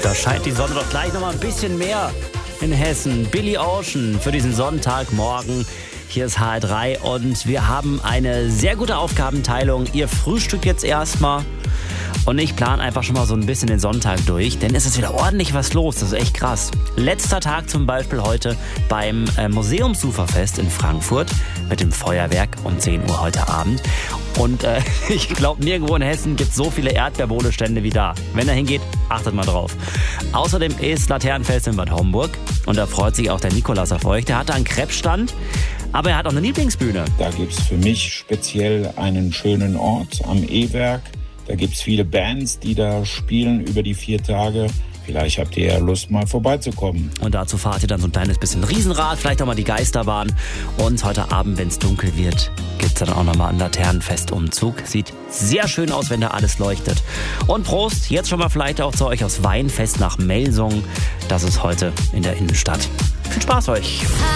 Da scheint die Sonne doch gleich noch mal ein bisschen mehr in Hessen. Billy Ocean für diesen Sonntagmorgen. Hier ist HR3 und wir haben eine sehr gute Aufgabenteilung. Ihr frühstückt jetzt erstmal und ich plane einfach schon mal so ein bisschen den Sonntag durch, denn es ist wieder ordentlich was los. Das ist echt krass. Letzter Tag zum Beispiel heute beim Museumsuferfest in Frankfurt mit dem Feuerwerk um 10 Uhr heute Abend. Und ich glaube, nirgendwo in Hessen gibt es so viele Erdbeerbohle-Stände wie da. Wenn er hingeht, achtet mal drauf. Außerdem ist Laternenfest in Bad Homburg und da freut sich auch der Nikolaus auf euch. Der hat da einen Crepe-Stand, aber er hat auch eine Lieblingsbühne. Da gibt es für mich speziell einen schönen Ort am E-Werk. Da gibt es viele Bands, die da spielen über die 4 Tage. Vielleicht habt ihr ja Lust, mal vorbeizukommen. Und dazu fahrt ihr dann so ein kleines bisschen Riesenrad, vielleicht auch mal die Geisterbahn. Und heute Abend, wenn es dunkel wird, gibt es dann auch nochmal einen Laternenfestumzug. Sieht sehr schön aus, wenn da alles leuchtet. Und Prost, jetzt schon mal vielleicht auch zu euch aufs Weinfest nach Melsungen. Das ist heute in der Innenstadt. Viel Spaß euch!